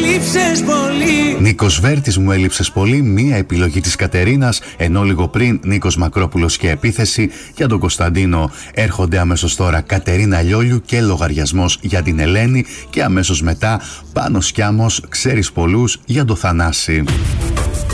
έλειψες πολύ. Νίκος Βέρτης, μου έλειψες πολύ, μία επιλογή της Κατερίνας, ενώ λίγο πριν Νίκος Μακρόπουλος και επίθεση. Για τον Κωνσταντίνο έρχονται αμέσως τώρα Κατερίνα Λιόλιου και λογαριασμός για την Ελένη, και αμέσως μετά Πάνος Κιάμος, ξέρεις πολλούς, για το Θανάση.